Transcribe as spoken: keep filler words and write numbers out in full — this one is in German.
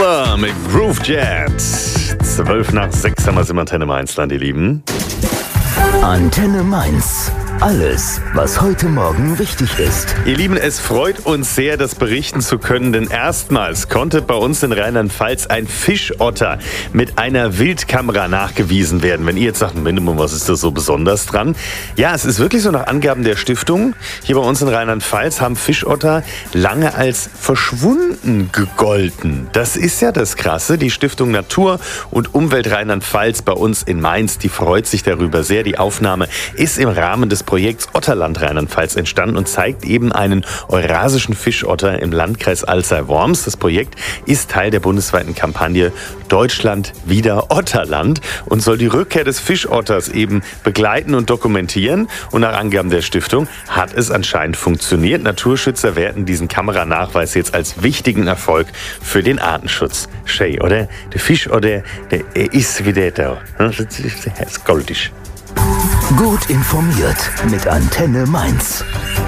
Silver mit Groove Jet. Zwölf nach sechs haben wir es im Antenne Mainzland, ihr Lieben. Antenne Mainz. Alles, was heute Morgen wichtig ist. Ihr Lieben, es freut uns sehr, das berichten zu können, denn erstmals konnte bei uns in Rheinland-Pfalz ein Fischotter mit einer Wildkamera nachgewiesen werden. Wenn ihr jetzt sagt, Minimum, was ist da so besonders dran? Ja, es ist wirklich so, nach Angaben der Stiftung, hier bei uns in Rheinland-Pfalz haben Fischotter lange als verschwunden gegolten. Das ist ja das Krasse. Die Stiftung Natur und Umwelt Rheinland-Pfalz bei uns in Mainz, die freut sich darüber sehr. Die Aufnahme ist im Rahmen des Projekts Otterland Rheinland-Pfalz entstanden und zeigt eben einen eurasischen Fischotter im Landkreis Alzey-Worms. Das Projekt ist Teil der bundesweiten Kampagne Deutschland wieder Otterland und soll die Rückkehr des Fischotters eben begleiten und dokumentieren. Und nach Angaben der Stiftung hat es anscheinend funktioniert. Naturschützer werten diesen Kameranachweis jetzt als wichtigen Erfolg für den Artenschutz. Schön, oder? Der Fischotter, der er ist wieder da. Das ist goldig. Gut informiert mit Antenne Mainz.